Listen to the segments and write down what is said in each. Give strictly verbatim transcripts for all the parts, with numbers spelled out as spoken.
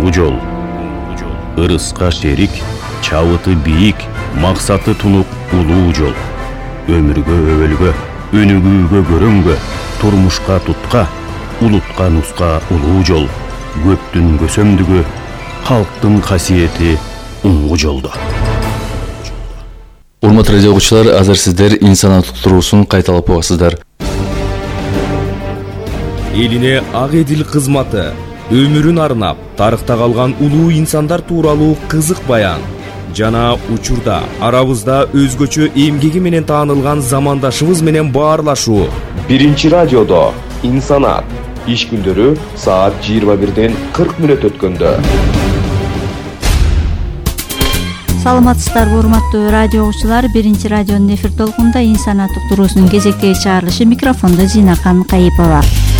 оңгу жол. Ырыска шерик, чабыты бийик, максаты тунук улуу жол. Өмүргө өбөлгө, өнүгүүгө көрөнгө, турмушка тутка, улутка нуска улуу жол. Көптүн көсөмдүгү, халктын касиети оңгу жолдо. Урматтуу радио окуучулар, азыр сиздер инсаният туруусун кайталап угасыздар. Элине ак эдил кызматы, өмүрүн арнап, тарыхта калган улуу инсандар тууралуу кызык баян. Жана учурда арабызда өзгөчө эмгеги менен таанылган замандашыбыз менен баарлашуу. Биринчи радиодо инсаният. Иш күндөрү саат жыйырма бирден кырк мүнөт өткөндө. Саламатсыздарбы урматтуу радио окуучулар, биринчи радионун эфир толкунунда инсаният туруусунун кезектеги чыгарылышы, микрофондо Зинакан Кайыпова.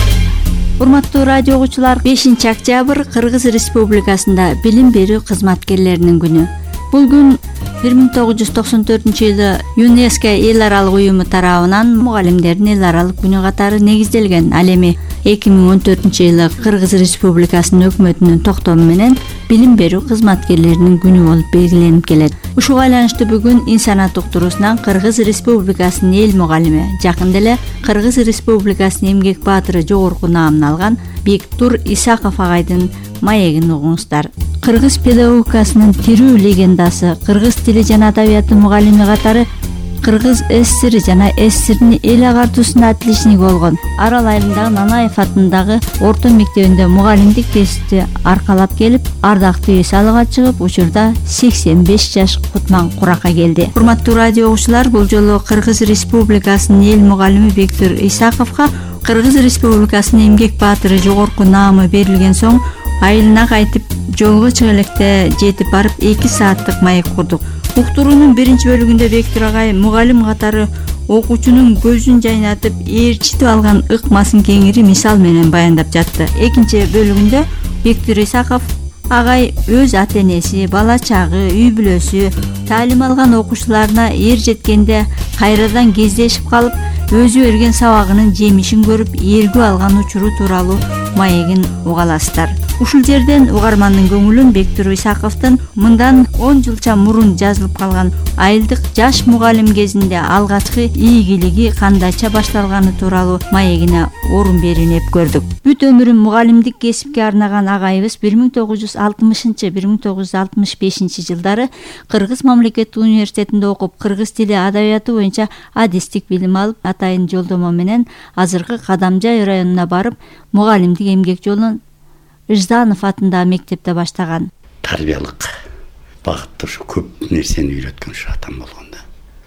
Урматтуу радио окуучулар, бешинчи октябрь Кыргыз Республикасында билим берүү кызматкерлеринин күнү. Бул күн бир миң тогуз жүз токсон төртүнчү жылы ЮНЕСКО эл аралык уюму тарабынан мугалимдердин эл аралык күнү катары негизделген. Ал эми эки миң он төртүнчү жылы Кыргыз Республикасынын өкмөтүнүн токтому менен билим берүү кызматкерлеринин күнү болуп белгиленип келет. Ушуга байланыштуу бүгүн инсаният туруусунан Кыргыз Республикасынын эл мугалими, жакында эле Кыргыз Республикасынын эмгек баатыры жогорку наамын алган Бектур Исаков агайдын маегин угуңуздар. Кыргыз педагогикасынын тирүү легендасы, кыргыз тили жана адабияты мугалими катары Кыргыз ССР жана ССРдин эл агартуусунда отличник болгон. Арал айылындагы Нанаев атындагы орто мектебинде мугалимдик кесипти аркалап келип, ардактуу эс алыга чыгып, учурда сексен беш жаш кутман куракка келди. Урматтуу радио окуучулар, бул жолу Кыргыз Республикасынын эл мугалими Бектур Исаковго Кыргыз Республикасынын эмгек баатыры жогорку наамы берилген соң айылына кайтып, жолго чыга электе жетип барып эки сааттык маек курдук. Уктуруунун биринчи бөлүгүндө Бектур агай мугалим катары окуучунун көзүн жайнатып, ээрчитип алган ыкмасын кеңири мисал менен баяндап жатты. Экинчи бөлүгүндө Бектур Исаков агай өз ата-энеси, бала чагы, үй бүлөсү, таалим алган окуучуларына эр жеткенде кайрадан кездешип калып, өзү берген сабагынын жемишин көрүп, эргүү алган учуру тууралуу маегин угаласыздар. Ушул жерден угармандын көңүлүн Бектур Исаковдун мындан он жылча мурун жазылып калган айылдык жаш мугалим кезинде алгачкы ийгилиги кандайча башталганы тууралуу маегине орун беринип көрдүк. Бүт өмүрүн мугалимдик кесипке арнаган агайыбыз бир миң тогуз жүз алтымышынчы — бир миң тогуз жүз алтымыш бешинчи жылдары Кыргыз мамлекеттик университетинде окуп, кыргыз тили адабияты боюнча адистик билим алып, атайын жолдомо менен азыркы Кадамжай районуна барып, мугалимдик эмгек жолун Ыжданов атындагы мектепте баштаган. Тарбиялык багытта ушу көп нерсени үйрөткөн ушу атам болгондо.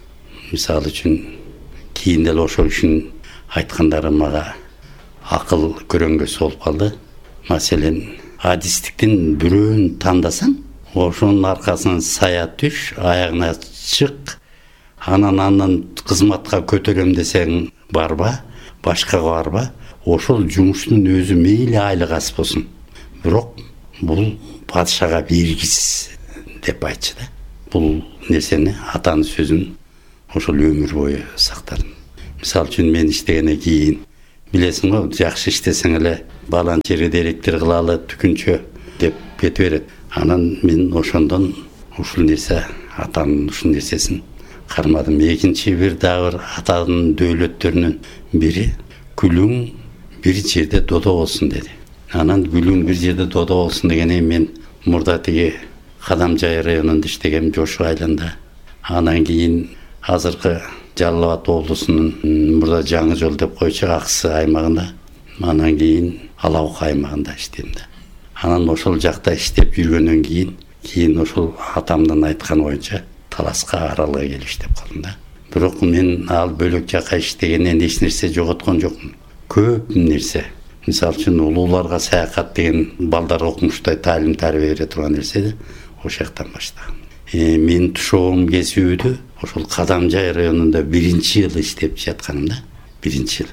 Мисалы үчүн кийин деле ошол үчүн айткандары мага акыл көрөнгөсү болуп калды. Маселен, адистиктин бирөөнү тандасаң, ошонун аркасынан сая түш, аягына чык, анан андан кызматка көтөрөм десең барба, башкага барба. Ошол жумуштун өзү мейли айлык аз болсун, бирок бул падышага бергисиз деп айтчу да. Бул нерсени атанын сөзүн ошол өмүр бою сактадым. Мисалы үчүн мен иштегенден кийин билесиң го, жакшы иштесең эле баланчери директор кылалы түкүнчө деп кете берет. Анан мен ошондон ушул нерсе, атанын ушул нерсесин кармадым. Экинчи бир дагы бир атанын дөөлөттөрүнүн бири күлүң бир жерде додо болсун деди. Анан күлүң бир жерде додо болсун дегене мен мурда тиги Кадамжай районунда иштегем, Жошу айылында. Анан кийин азыркы Жалал Абад облусунун мурда Жаңы жол деп койчу Аксы аймагында, анан кийин Ала Бука аймагында иштедим да. Анан ошол жакта иштеп жүргөндөн кийин, кийин ошол атамдын айтканы боюнча Таласка, Аралга келип иштеп калдым да. Бирок мен ал бөлөк жака иштегенден эч нерсе жоготкон жокмун. Көп нерсе. Мисалы үчүн улууларга саякат деген балдар окумуштай таалим тарбия бере турган нерседи ошол жактан баштагам. Э, мен тушоом кесүүдү ошол Кадамжай районунда биринчи жыл иштеп жатканым да. Биринчи жыл.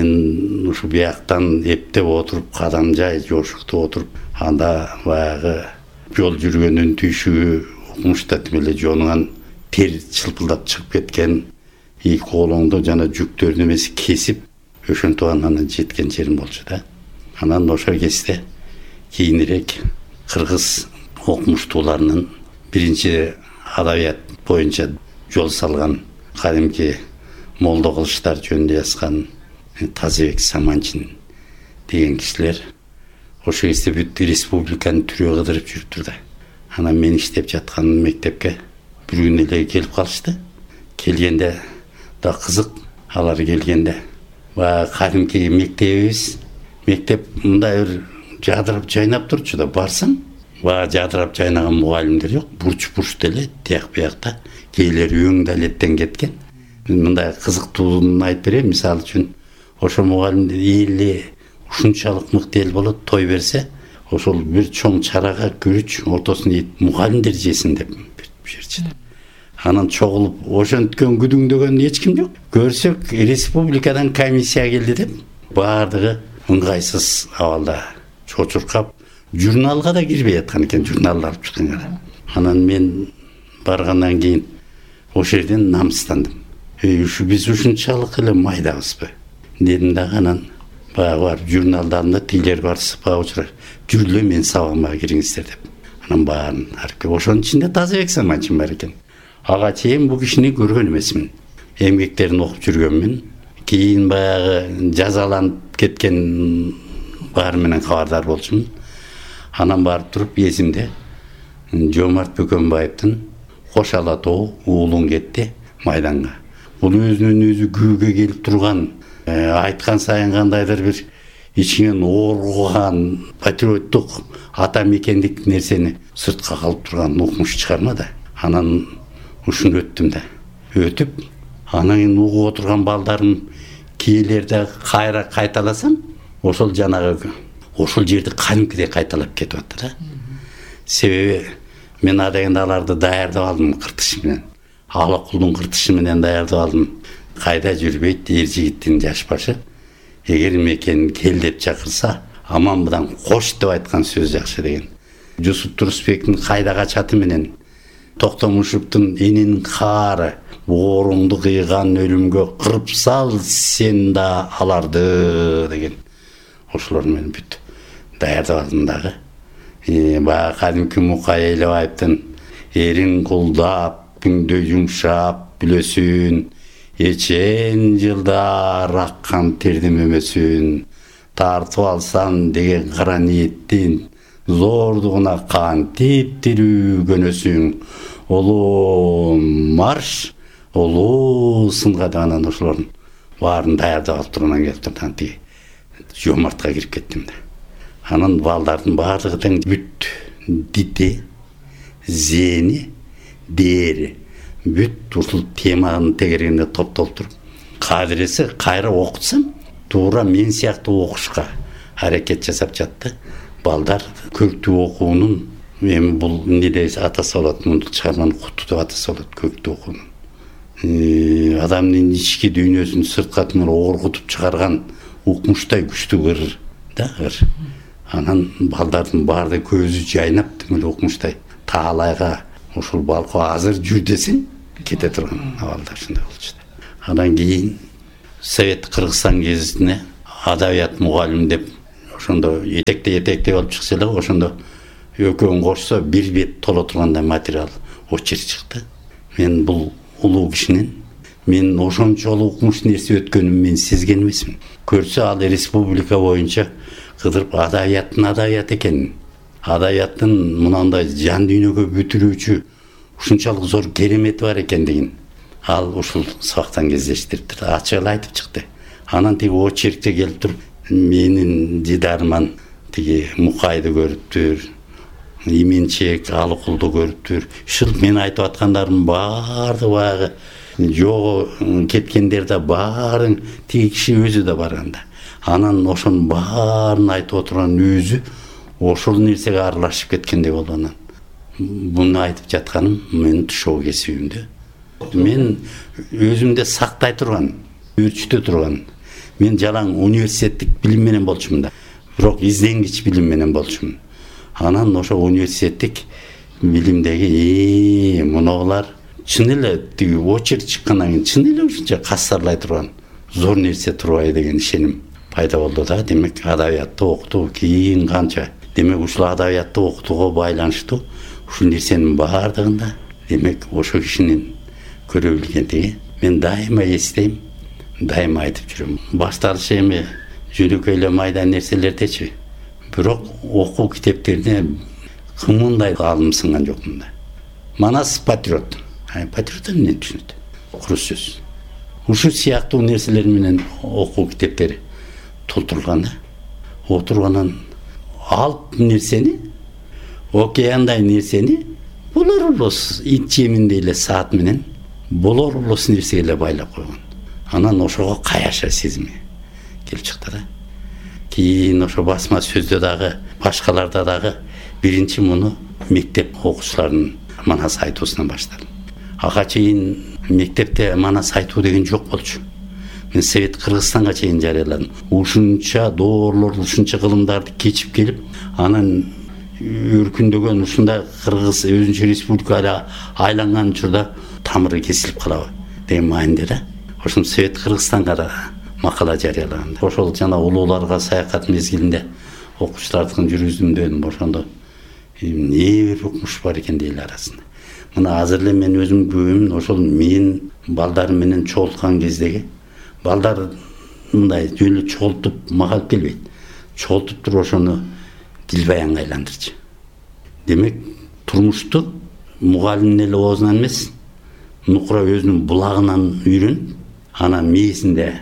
Мен ушу бияктан эптеп отуруп, Кадамжай, Жошукта отуруп, анда баягы жол жүргөндүн түйшүгү окумушта тимеле жонуган тер чылпылдап чыгып кеткен, эки колоңду жана жүктөрдүн эмеси кесип ошентип анан жеткен жерим болчу да. Анан ошол кезде кийинирээк кыргыз окумуштууларынын биринчи адабият боюнча жол салган кадимки молдо кылыштар жөнүндө жазган Тазыбек Саманчин деген кишилер ошо кезде бүт республиканын түрү кыдырып жүрүптүр да. Анан мен иштеп жаткан мектепке бир күнү эле келип калышты. Келгенде да кызык, алар келгенде баягы кадимки мектебибиз, мектеп мындай бир жадырап жайнап турчу да, барсаң баягы жадырап жайнаган мугалимдер жок, бурч-бурч деле тияк биякта, кээleri өң далеттен кеткен. Мындай кызыктууну айтып берейин, мисалы үчүн ошо мугалимдер эле ушунчалык мыкты эл болот, той берсе, ошол бир чоң чарага күрүч ортосун ийип мугалимдер жесин деп берчү. Анан чогулуп ошенткен күдүңдөгөн эч ким жок. Көрсөк республикадан комиссия келди деп баардыгы ыңгайсыз абалда чочуркап, журналга да кирбей аткан экен, журналды алып чыкканга. Анан мен баргандан кийин ошол жерден намыстандым. Эй, ушу биз ушунчалык эле майдабызбы дедим да, анан баягы бар журналды алдым да, тигилер бар сыпа учурар, жүрүлө мен сабагыма кириңиздер деп. Анан баарын арке ошонун ичинде Тазыбек Саманчин бар экен. Ага чейин бул кишини көргөн эмесмин. Эмгектерин окуп жүргөнмүн. Кийин баягы жазаланып кеткен баары менен кабардар болчумун. Анан барып туруп эсимде Жомарт Бөкөнбаевдин Кош ала тоо уулун кетти майданга. Бул өзүнүн өзү күүгө келип турган, айткан сайын кандайдыр бир ичинен ооргуган патриоттук ата мекендик нерсени сыртка калып турган укмуш чыгарма да. Анан ушуну өттүм да. Өтүп, анан угуп отурган балдарым кийилерде кайра кайталасам, ошол жанагы ошол жерди кадимкидей кайталап кетип атты да. Себеби мен адегенде аларды даярдап алдым кыртыш менен. Алакулдун кыртышы менен даярдап алдым. Кайда жүрбөйт эр жигиттин жаш башы. Эгер мекен кел деп чакырса, аманбыдан кош деп айткан сөз жакшы деген. Жусуп Турусбектин кайда качаты менен Токтомушевдин энин каары ооруңду кыйган өлүмгө кырып сал сен да аларды деген. Ошолор менен бүт даярдап алдым дагы. Баягы кадимки Мукай Элебаевдин эрин кулдап, күндө жумшап билөсүн, эчен жылдар аккан тердим өмөсүн, тартып алсам деген кара ниеттин зордугуна кантип тирүү көнөсүң, олуу марш, олуу сынга да. Анан ошолордун баарын даярдап алып тургандан келип турган тиги Жомартка кирип кеттим да. Анан балдардын баардыгы тең бүт дите, зени, дери бүт ушул теманын тегерегинде топтолуп туруп, кадыресе кайра окутсам, туура мен сыяктуу окушка аракет жасап жатты. Балдар көктүү окуунун, эми бул эмне атасы болот, муну чыгарган куту деп атасы болот, көктүү окуунун. Адамдын ички дүйнөсүн сырткатынан оргутуп чыгарган укмуштай күчтүү ыр да, ыр. Анан балдардын баарды көзү жайнап деңел укмуштай таалайга ушул балко азыр жүр десең кете турган абалдар ушундай болчу. Андан кийин Совет Кыргызстан кезине адабият мугалим деп ошондо этекте этекте болуп чыкса эле, ошондо экөөн кошсо бир бет толо тургандай материал очерк чыкты. Мен бул улуу кишинин мен ошончолук укмуш нерсе өткөнүн мен сезген эмесмин. Көрсө ал республика боюнча кыдырып адабияттын адабият экенин, адабияттын мынандай жан дүйнөгө бүтүрүүчү ушунчалык зор керемети бар экендигин ал ушул сабактан кездештириптир, ачык эле айтып чыкты. Анан тиги очеркте келип туруп менин дидарыман тиги Мукайды көрүптүр, Именчек, Алыкулду көрүптүр. Ушул мен айтып аткандарым баардыгы баягы жогу кеткендер да баарын тиги киши өзү да барганда. Анан ошонун баарын айтып отурган өзү ошол нерсеге аралашып кеткендей болду. Анан буну айтып жатканым менин тушоо кесибимде. Мен өзүмдө сактай турган, өрчүтө турган. Мен жалаң университеттик билим менен болчумун да. Бирок изденгич билим менен болчумун. Анан ошо университеттик билимдеги мунулар чын эле тиги очерк чыккандан кийин чын эле ушунча кассарлай турган зор нерсе турбай деген ишеним пайда болду да. Демек адабиятты окутуу кийин канча демек ушул адабиятты окутууга байланыштуу ушул нерсенин баардыгында демек ошо кишинин көрө билгендиги мен дайыма эстейм, дайыма айтып жүрөм. Башталышы эми жөнөкөй эле майда нерселердечи, бирок окуу китептерине кымындай алым сынган жокмун да. Манас патриот. Патриот эмне түшүнөт? Куру сөз. Ушул сыяктуу нерселер менен окуу китептери толтурулган да. Отурганан алып нерсени, океандай нерсени болор улус ит жеминдей эле саат менен болор улус нерсеге эле байлап койгон. Анан ошого каяша сезими келип чыкты да. Кийин ошо басма сөздө дагы, башкаларда дагы биринчи муну мектеп окуучуларынын манас айтуусунан баштадым. Ага чейин мектепте манас айтуу деген жок болчу. Мен Совет Кыргызстанга чейин жарыяладым. Ушунча доорлор, ушунча кылымдарды кечип келип, анан өркүндөгөн ушундай Кыргыз өзүнчө республикага айланган учурда тамыры кесилип калабы деген мааниде да. Ошон Совет Кыргызстанга да макала жарыялаган. Ошол жана улууларга саякат мезгилинде окуучулардын жүргүзүмдөн ошондо эмне бир укмуш бар экен дейли арасында. Мына азыр эле мен өзүм күбөмүн, ошол мен балдарым менен чогулткан кездеги балдар мындай жөн чогултуп мага алып келбейт. Чогултуп туруп ошону дилбаянга айландырчу. Демек турмушту мугалимдин эле оозунан эмес, нукура өзүнүн булагынан үйрөнүп, анан мээсинде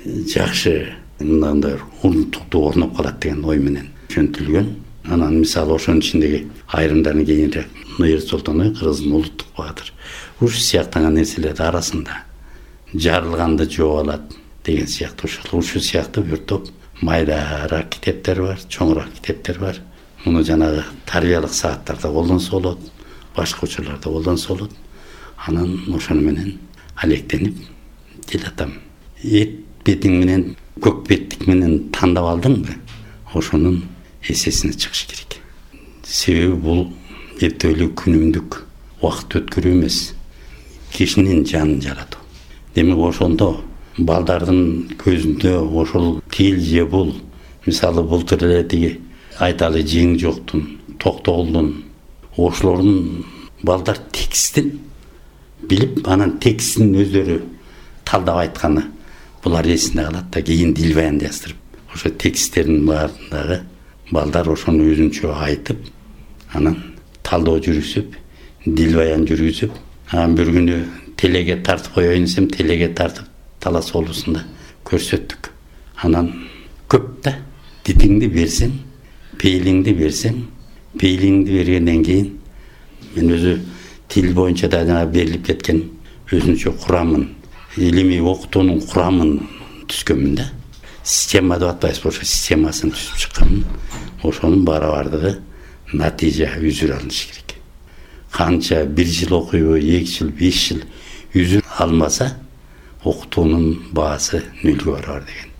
жакшы мындай урунтуктуу орноп калат деген ой менен жөнтүлгөн. Анан мисалы ошонун ичиндеги айрымдарын кийинирээк Ноер Солтоной, Кыргыздын улуттук баатыр. Ушул сыяктаган нерселердин арасында жарылганды жооп алат деген сыяктуу ушул ушул сыяктуу бир топ майдараак китептер бар, чоңураак китептер бар. Муну жанагы тарбиялык сааттарда колдонсо болот, башка учурларда колдонсо болот. Анан ошону менен алектенип делатам. Эт бетиң менен көк беттик менен тандап алдыңбы? Ошонун эсесине чыгыш керек. Себеби бул эптөлүк күнүмдүк убакыт өткөрүү эмес, кишинин жанын жаратуу. Демек ошондо балдардын көзүндө ошол тил же бул, мисалы былтыр эле тиги айталы жең жоктун, токтогулдун, ошолордун балдар текстин билип, анан текстин өздөрү талдап айтканы булар эсинде калат да, кийин дилбаян жаздырып. Ошо тексттердин баарындагы балдар ошону өзүнчө айтып, анан талдоо жүргүзүп, дилбаян жүргүзүп, анан бир күнү телеге тартып коеюн десем, телеге тартып Талас облусунда көрсөттүк. Анан көп да, дитиңди берсең, пейлиңди берсең, пейлиңди бергенден кийин мен өзү тил боюнча да жана берилип кеткен өзүнчө курамын, илимий окутуунун курамын түзгөнмүн да. Система деп атпайбызбы, ошо системасын түзүп чыкканмын. Ошонун барабардыгы натыйжа үзүр алыныш керек. Канча бир жыл окуйбу, эки жыл, беш жыл үзүр алмаса, окутуунун баасы нөлгө барар деген.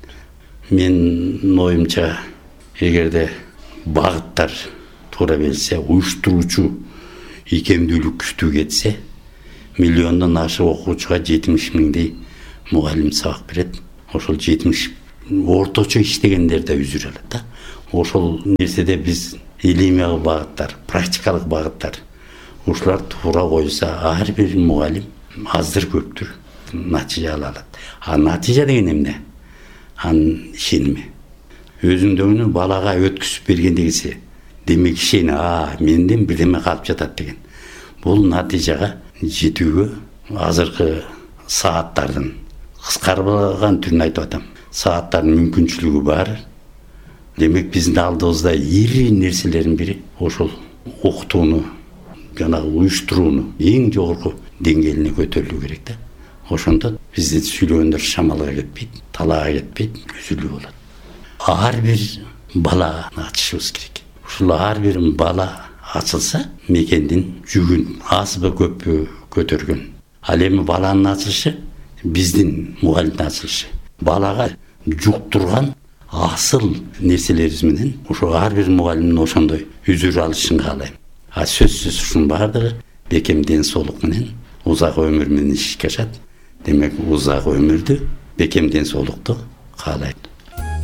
Мен оюмча, эгерде багыттар туура берилсе, уюштуруучу икемдүүлүк күчтүү кетсе, миллиондон ашык окуучуга жетимиш миңдей мугалим сабак берет. Ошол жетимиш орточо иштегендер да үзүр алат да. Ошол нерседе биз илимий багыттар, практикалык багыттар, ушулар туура коюлса, ар бир мугалим аздыр көптүр натыйжа ала алат. А натыйжа деген эмне? Анын ишеними. Өзүндөгүнү балага өткүзүп бергендегиси, демек ишени, а менден бирдеме калып жатат деген. Бул натыйжага жетүүгө азыркы сааттардын кыскарган түрүн айтып атам. Сааттардын мүмкүнчүлүгү бар. Демек биздин алдыбызда ири нерселердин бири ошол окутууну, жанагы уюштурууну эң жогорку деңгээлине көтөрүлүү керек да. Ошондо биздин сүйлөгөндөр шамалга кетпейт, талаага кетпейт, үзүлүү болот. Ар бир бала ачышыбыз керек. Ушул ар бир бала ачылса, мекендин жүгүн азбы көппү көтөргөн. Ал эми баланын ачылышы биздин мугалимдин ачылышы. Балага жуктурган асыл нерселерибиз менен ошо ар бир мугалимдин ошондой үзүр алышын каалайм. А сөзсүз ушунун баардыгы бекем ден соолук менен, узак өмүр менен ишке ашат. Демек узак өмүрдү, бекем ден соолукту каалайм.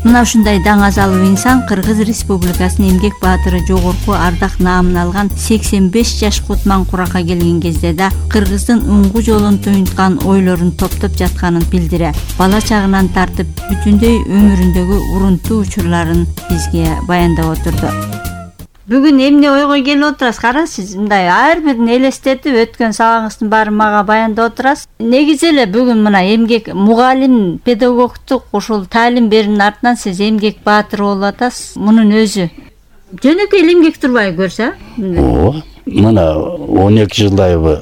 Мына ушундай даңазалуу инсан Кыргыз Республикасынын эмгек баатыры жогорку ардак наамын алган сексен беш жаш Кутман Куракка келген кезде да Кыргыздын уңгу жолун туюнткан ойлорун топтоп жатканын билдире. Бала чагынан тартып бүтүндөй өмүрүндөгү урунтуу учурларын бизге баяндап отурду. Бүгүн эмне ойго келип отурасыз? Караңыз, мындай ар бирин элестетип өткөн сабагыңыздын баарын мага баяндап отурасыз. Негизи эле бүгүн мына эмгек мугалим, педагогтук ушул таалим берүүнүн артынан сиз эмгек баатыр болуп атасыз. Мунун өзү жөнөкөй эле эмгек турбайбы көрсө? Ооба. Мына он эки жылдайбы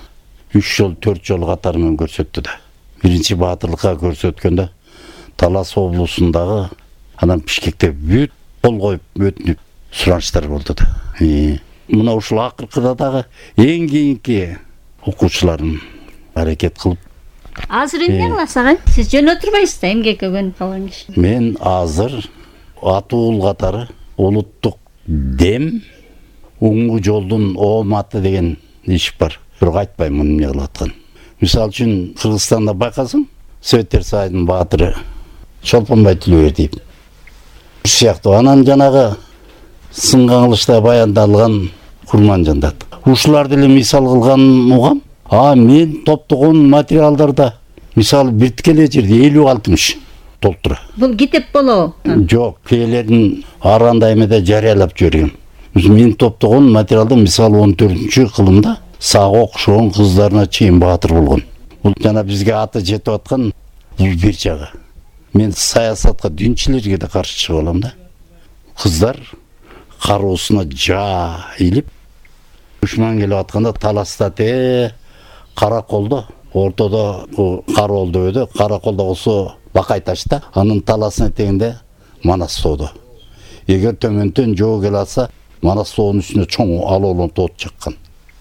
үч жол, төрт жол катары менен көрсөттү да. Биринчи баатырлыкка көрсөткөндө Талас облусундагы анан Бишкекте бүт кол коюп өтүнүп суранычтар болду да. Мына ушул акыркыда дагы эң кийинки окуучуларым аракет кылып. Азыр эмне кыласыз агай? Сиз жөн отурбайсыз да, эмгекке көнүп калган киши. Мен азыр атуул катары улуттук дем уңгу жолдун ооматы деген иш бар. Бирок айтпайм муну эмне кылып атканын. Мисалы үчүн Кыргызстанда байкасаң, Советтер Союзунун баатыры Чолпонбай Тилебердиев. Ушул сыяктуу анан жанагы сынган кылычта баяндалган Курманжандат. Ушулар деле мисал кылганын угам. А мен топтогон материалдарда мисалы бирткеле жерде элүү алтымыш толтура. Бул китеп болобу? Жок, келерин аранда эмеде жарыялап жибергем. Мен топтогон материалда мисалы он төртүнчү кылымда сага окшогон кыздарына чейин баатыр болгон. Бул жана бизге аты жетип аткан бул бир жагы. Мен саясатка, динчилерге да каршы чыга алам да. Кыздар кароосуна жайылып душман келип атканда Таласта те Караколдо, ортодо Кароол дөбөдө, Караколдо болсо Бакай ташта, анын Таласын этегинде Манас тоодо. Эгер төмөндөн жоо келе атса, Манас тоонун үстүнө чоң алоолонту от жаккан.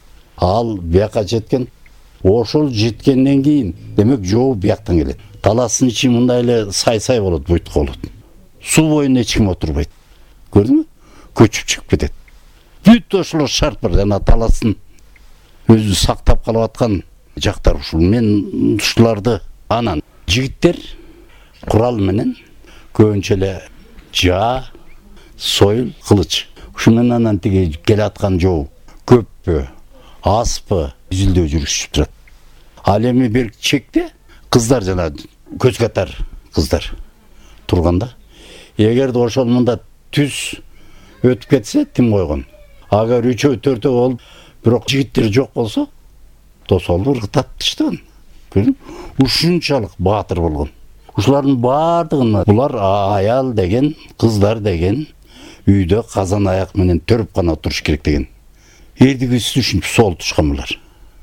Ал бияка жеткен, ошол жеткенден кийин демек жоо бияктан келет. Таластын ичи мындай эле сай-сай болот, буйтук болот. Суу боюнда эч ким отурбайт. Көрдүңбү? Көчүп чыгып кетет. Бүт ошолор шарт бар, жана Таластын өзү сактап калып аткан жактар ушул. Мен ушуларды анан жигиттер курал менен көбүнчө эле жаа, сойыл, кылыч. Ушу менен анан тиги келе аткан жоо көппү, азпы изилдөө жүргүзүп турат. Ал эми бир чекте кыздар жана көз катар кыздар турганда, эгерде ошол мында түз өтүп кетсе, тим койгон. Агар үчөө, төртөө болуп, бирок жигиттер жок болсо, тосолду ыргытып таштаган. Көрдүң? Ушунчалык баатыр болгон. Ушулардын баардыгын булар аял деген, кыздар деген үйдө казан аяк менен төрүп гана туруш керек деген. Эрдигиси үчүн сол тушкан булар.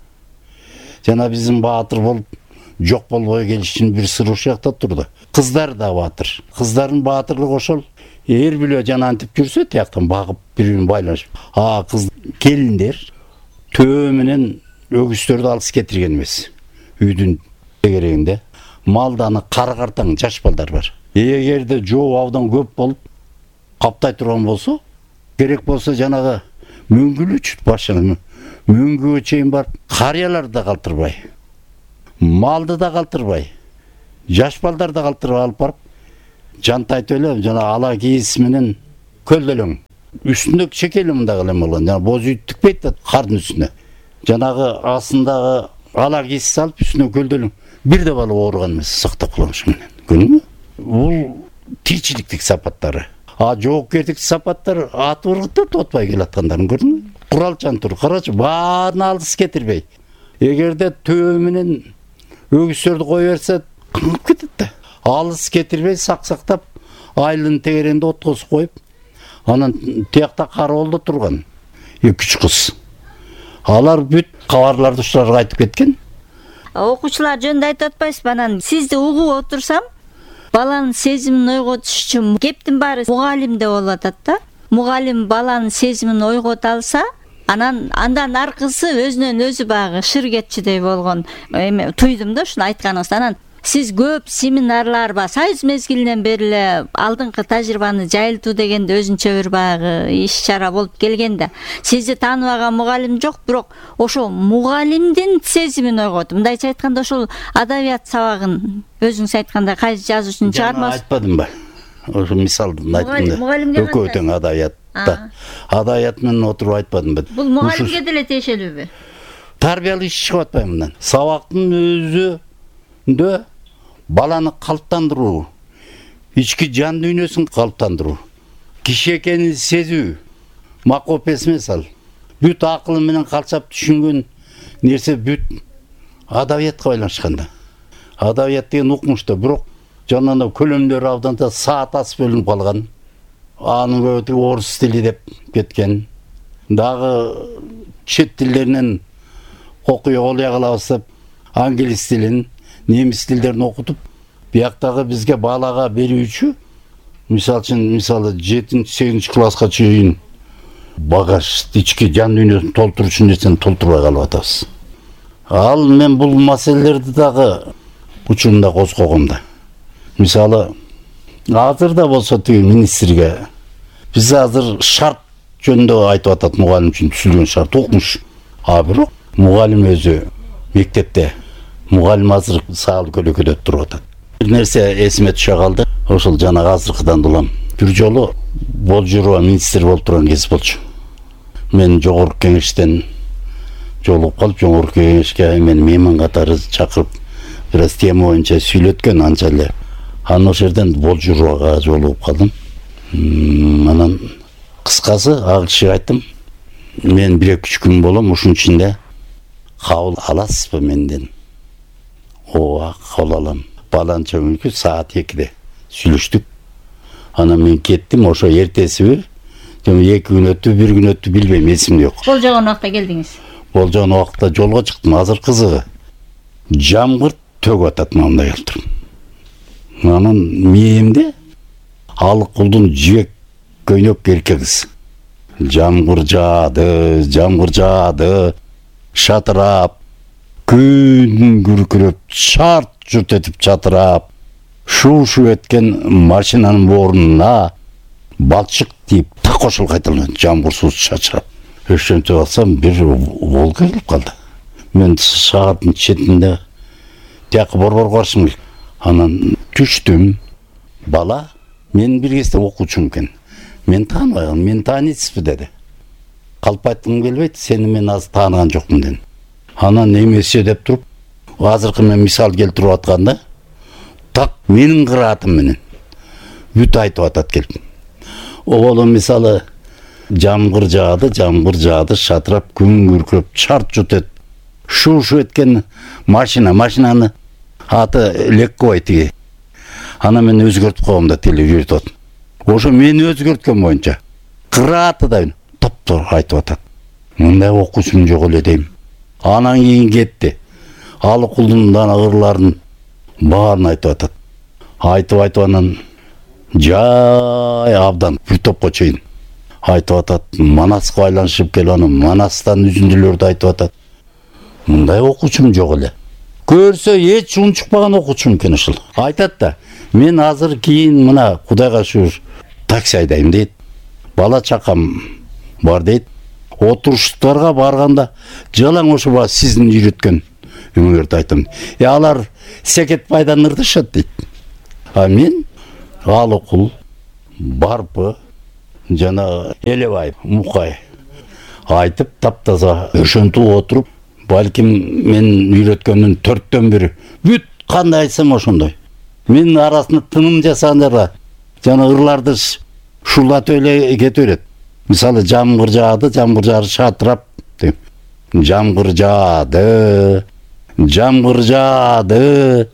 Жана биздин баатыр болуп жок болбой келишин бир сыр ушул жакта турду. Кыздар да баатыр. Кыздардын баатырлыгы ошол. Эр биле жана антип жүрсө, тияктан багып бири-бирин байланышып. А кыз келиндер төбө менен өгүздөрдү алыс кетирген эмес. Үйдүн тегерегинде малданы кара картаң жаш балдар бар. Эгерде жоо абдан көп болуп каптай турган болсо, керек болсо жанагы мөңгүлүч башына мөңгүгө чейин барып, карыяларды да калтырбай, малды да калтырбай, жаш балдар да калтырбай алып барып, жантайтып эле жана ала кийиз менен көлдөлөң. Үстүндө чекели мындагы эле болгон, жана боз үй тикпейт да кардын үстүнө. Жанагы астындагы ала кийиз салып үстүнө көлдөлөң. Бир да бала ооруган эмес, сактап калган ушу менен. Көрдүңбү? Бул тиричиликтик сапаттары. А жоопкердик сапаттар аты ыргытып тотпай келаткандарын көрдүңбү? Куралчан тур, карачы, баарын алыс кетирбей. Эгерде төбө менен өгүздөрдү кое берсе, кыңып кетет да. Алыс кетирбей сак-сактап, айылдын тегеренде откос коюп, анан тиякта Кароолдо турган эки үч кыз. Алар бүт кабарларды ушуларга айтып кеткен. Окуучулар жөнүндө айтып атпайсызбы? Анан сизди угуп отурсам, баланын сезимин ойготуш үчүн кептин баары мугалимде болуп атат да. Мугалим баланын сезимин ойгото алса, анан андан аркысы өзүнөн өзү багы шыр кетчидей болгон. Эми туйдум да ушуну айтканыңызды. Анан сиз көп семинарлар ба, Союз мезгилинен бери эле алдыңкы тажрыйбаны жайылтуу дегенде өзүнчө бир багы иш-чара болуп келгенде, сизди тааныбаган мугалим жок, бирок ошол мугалимдин сезимин ойготуп, мындайча айтканда ошол адабият сабагын өзүңүз айткандай кайсы жазуучунун чыгармасы. Айтпадым ба? ошо мисалды айттым да. Мугалимге Экөө тең адаятта. Адаят менен отуруп айтпадым бет. Бул мугалимге деле тиешелүүбү? Тарбиялык иш чыгып атпайбы мындан. Сабактын өзүндө баланы калыптандыруу, ички жан дүйнөсүн калыптандыруу, киши экенин сезүү, макопес эмес ал. Бүт акылы менен калчап түшүнгөн нерсе бүт адабиятка байланышканда. Адабият деген укмушта, бирок жанагы көлөмдөр абданда саат асып бөлүнүп калган. Анын көбү орус тили деп кеткен. Дагы чет тилдеринен окуя олуя кылабыз деп англис тилин, немис тилдерин окутуп, бияктагы бизге балага берүүчү, мисалы үчүн, мисалы жетинчи сегизинчи класска чейин багаж, ички жан дүйнөсүн толтурчу нерсени толтурбай калып атабыз. Ал мен бул маселелерди дагы учурунда козгогом да. Мисалы, азыр да болсо тиги министрге биз азыр шарт жөнүндө айтып атат, мугалим үчүн түзүлгөн шарт укмуш. А бирок мугалим өзү мектепте, мугалим азыр саал көлөкөдө туруп атат. Бир нерсе эсиме түшө калды. Ошол жанагы азыркыдан улам. Бир жолу Болжурова министр болуп турган кез болчу. Мен жогорку кеңештен жолугуп калып, жогорку кеңешке мени мейман катары чакырып, бир аз тема боюнча сүйлөткөн анча эле. Анан ошол жерден Болжуровага жолугуп калдым. Анан кыскасы ал кишиге айттым, мен бир эки үч күн болом, ушунун ичинде кабыл аласызбы менден? Ооба, кабыл алам. Баланча күнкү саат экиде сүйлөштүк. Анан мен кеттим, ошо эртесиби, эки күн өттү, бир күн өттү билбейм, эсимде жок. Болжогон убакта келдиңиз? Болжогон убакта жолго чыктым. Азыр кызыгы жамгыр төгүп атат мындай кылып туруп. Анан мээмде алык кулдун жибек көйнөк эркек кыз. Жамгыр жаады, жамгыр жаады, шатырап, күн күркүрөп, шарт журт этип чатырап, шу-шу эткен машинанын борунуна балчык тип так ошол кайталанат, жамгыр суу чачырап. Ошентип алсам бир волга келип калды. Мен шаардын четинде тияка борбор барышым керек. Анан түштүм. Бала мен бир кезде окуучум экен. Мен тааныбай калдым. Мен тааныйсызбы деди. Калп айткым келбейт, сени мен азыр тааныган жокмун дедим. Анан эмесе деп туруп, азыркы мен мисал келтирип атканда, так менин кыраатым менен бүт айтып атат келип. Оголу мисалы жамгыр жаады, жамгыр жаады, шатырап, күн күркүрөп, чарт жут эт. Шу-шу эткен машина, машинаны аты лекковой тиги. Ана мен өзгөртүп койгом да тили үйрөтүп атам. Ошо мени өзгөрткөн боюнча кырааты да топтор айтып атат. Мындай окуучум жок эле дейм. Анан кийин кетти. Алык кулдун ырlарын баарын айтып атат. Айтып айтып анан жай абдан бир топко чейин айтып атат. Манаска байланышып келип анан Манастан үзүндүлөрдү айтып атат. Мындай окуучум жок эле. Көрсө эч унчукпаган окуучум экен ушул. Айтат да, мен азыр кийин мына Кудайга шүгүр такси айдайм дейт. Бала чакам бар дейт. Отуруштарга барганда жалаң ошо ба сиздин үйрөткөн үңөрдү айтам. Э алар Секетбайдан ырдышат дейт. А мен Алыкул, Барпы, жана Элебаев, Мукай айтып таптаза ошентип отуруп, балким мен үйрөткөндүн төрттөн бири. Бүт кандай айтсам ошондой. Мен арасында тыным жасагандарга жана ырларды шулатып эле кете берет. Мисалы жамгыр жаады, жамгыр жаары шатырап дейм. Жамгыр жаады, жамгыр жаады,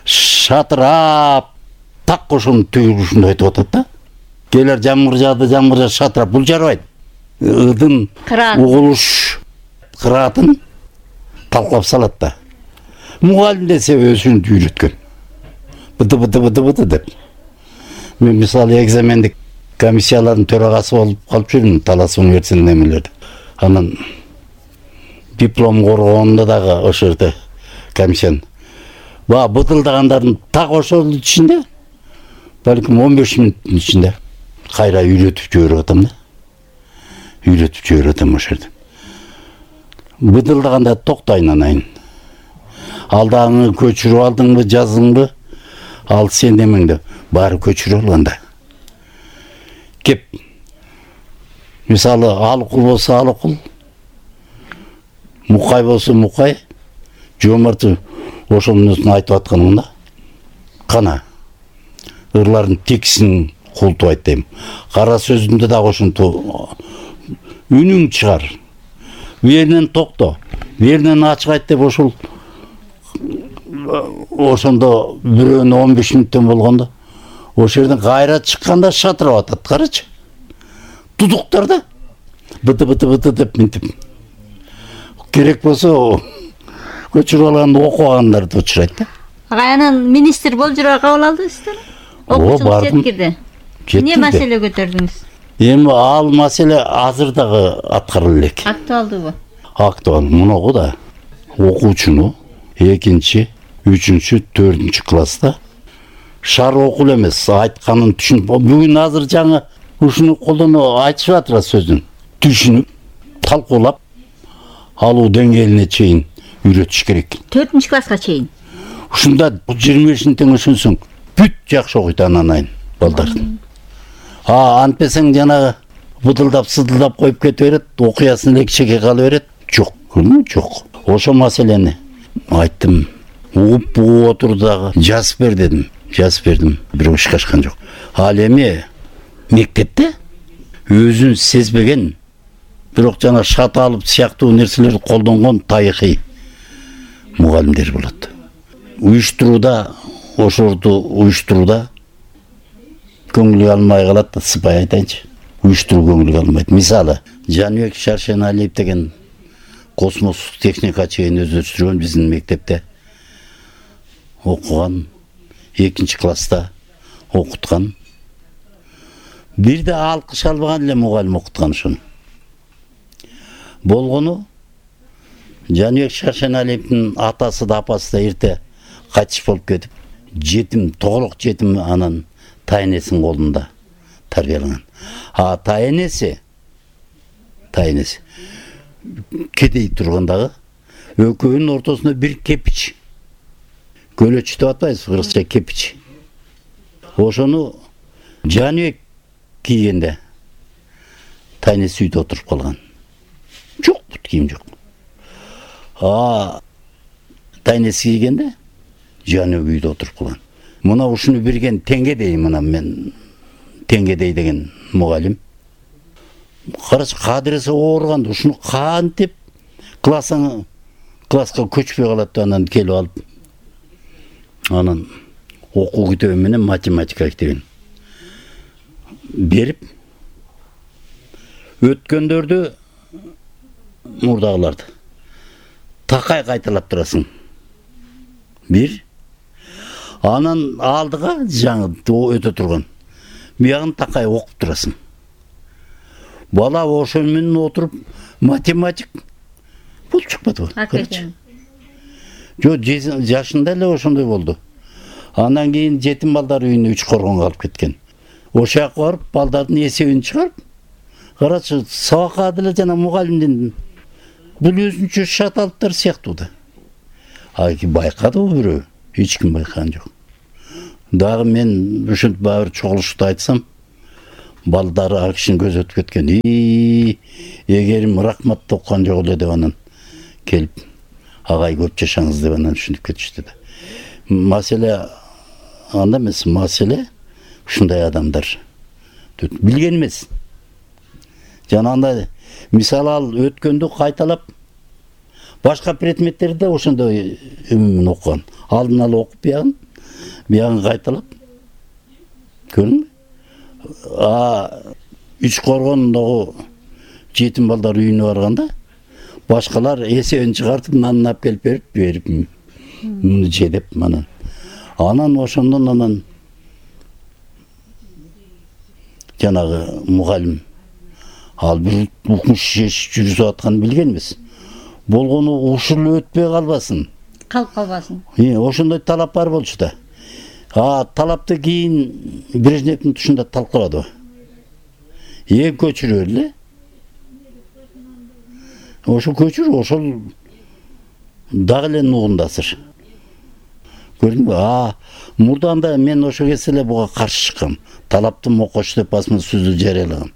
шатырап. Так ошону түгүл ушундай айтып атат да. Келер жамгыр жаады, жамгыр жаады, шатырап. Бул жарабайт. Ырдын угулуш кыраатын талкалап салат да. Мугалим десе өзүн үйрөткөн. Быды быды быды быды деп. Мен мисалы экзамендик комиссиялардын төрагасы болуп калып жүрдүм Талас университетинде эмелерде. Анан диплом коргоонда дагы ошол жерде комиссияны ба бытылдагандардын так ошол ичинде балким он беш мүнөттүн ичинде кайра үйрөтүп жиберип атам да. Үйрөтүп жиберип атам ошол жерде. Бытылдаганда токтойн анайын. Алдаңы көчүрүп алдыңбы, жаздыңбы? Ал сен демеңде баары көчүрүп алганда. кеп мисалы алыкул болса алыкул, мукай болса мукай, жомарты ошонун өзүн айтып атканым да. Кана ырлардын текисин култубайт дейм. Кара сөзүндө дагы ошентип үнүң чыгар. Беринен токто, беринен ачык айт деп ошол ошондо бирөөнү он беш мүнөттөн болгондо ошол жерден кайра чыкканда шатырап атат. Карачы. Тудуктар да. Быты быты быты деп минтип. Керек болсо көчүрүп алганда окугандарды учурайт да. Агайнын министр болуп жүрө кабыл алдыңыздар? Окуучулук жеткирди. Эмне маселе көтөрдүңүз? Эми ал маселе азыр дагы аткарыла элек. Актуалдыбы? Актуал. Мунугу да окуучуну экинчи, үчүнчү, төртүнчү класста шар окул эмес, айтканын түшүнүп, бүгүн азыр жаңы ушуну колдонуп айтышып атыр сөзүн. Түшүнүп, талкуулап алуу деңгээлине чейин үйрөтүш керек. төртүнчү класска чейин. Ушунда жыйырма бешине тең өшөнсөң, бүт жакшы окуйт анан айын балдар. А, антпесең жанагы быдылдап сыдылдап коюп кете берет, окуясын элек чеке кала берет. Жок, көрдүңбү? Жок. Ошо маселени айттым. Угуп угуп отурду дагы. Жазып бер дедим. Жазып бердим. Бирок ишке ашкан жок. Ал эми мектепте өзүн сезбеген, бирок жана шат алып сыяктуу нерселерди колдонгон тарыхый мугалимдер болот. Уюштурууда, ошорду уюштурууда көңүлгө алмай калат да, сыпай айтайынчы. Уюштуруу көңүлгө алмайт. Мисалы, Жаныбек Шаршеналиев деген космос техника чейин өздөштүргөн биздин мектепте окуган, экинчи класста окуткан. Бирде алкыш албаган эле мугалим окуткан ошону. Болгону Жаныбек Шаршеналиевдин атасы да апасы да эрте кайтыш болуп кетип, жетим, тоголок жетим анан тайнесинин колунда тарбияланган. А тайнеси, тайнеси кедей тургандагы экөөнүн ортосунда бир кепич. Көлөч деп атпайбыз, кыргызча кепич. Ошону Жаныбек кийгенде тайнеси үйдө отуруп калган. Жок, бут кийим жок. А тайнеси кийгенде Жаныбек үйдө отуруп калган. Мына ушуну берген Теңгедей, мына мен Теңгедей деген мугалим. Карачы, кадыресе ооруганда ушуну кантип классың класска көчпөй калат деп анан келип алып, анан окуу китеби менен математика китебин берип, өткөндөрдү мурдагыларды такай кайталап турасың. Бир. Анан алдыга жаңы өтө турган. Биягын такай окуп турасың. Бала ошол менен отуруп математик болуп чыкпады. Жо, жашында эле ошондой болду. Андан кийин жетим балдар үйүнө үч коргонго алып кеткен. Ошол жака барып, балдардын эсебин чыгарып, карачы, сабакка деле жана мугалимдин бул өзүнчө шат алыптар сыяктуу да. А байкадыбы бирөө? Эч ким байкаган жок. Дагы мен ушинтип баары чогулушта айтсам, балдары ар кишинин көзү өтүп кеткен. И, эгерим рахмат токкан жок эле деп анан келип, агай көп жашаңыз деп анан ушинтип кетишти да. Маселе анда эмес, маселе ушундай адамдар билген эмес. Жана андай, мисалы ал өткөндү кайталап, башка предметтерди да ошондой өмүмүн окуган. Алдын ала окуп биягын, биягын кайталап. Көрдүңбү? А үч коргондогу жетим балдар үйүнө барганда, башкалар эсебин чыгартып, нанын алып келип берип, берип, муну же деп анан. Анан ошондон анан жанагы мугалим ал бир укмуш жүрүзүп атканын билген эмес. Болгону ушул өтпөй калбасын. Калып калбасын. Ошондой талап бар болчу да. А талапты кийин Брежневдин тушунда талкалады. Э көчүрө эле. Ошо көчүр, ошол дагы эле нугундасыр. Көрдүңбү? А Мурдан да мен ошо кезде эле буга каршы чыккам. Талаптым окуш деп басма сөздү жарыялагам.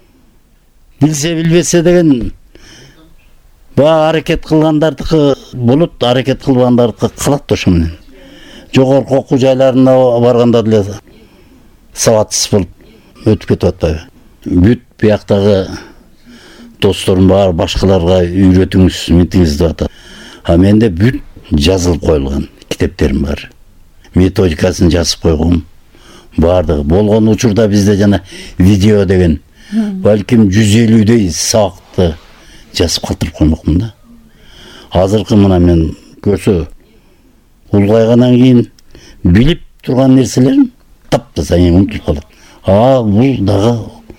Билсе билбесе деген баа аракет кылгандардыкы болот, аракет кылбагандардыкы калат ошо менен. Жогорку окуу жайларына барганда деле сабатсыз болуп өтүп кетип атпайбы. Бүт бияктагы досторум бар, башкаларга үйрөтүңүз, ментиңиз деп атат. А менде бүт жазылып коюлган китептерим бар. Методикасын жазып койгом. Бардыгы болгон учурда бизде жана видео деген балким жүз элүүдөй сабакты жазып калтырып коймокмун да. Азыркы мына мен көрсө улгайгандан кийин билип турган нерселерим таптаза унутулуп калат. А бул дагы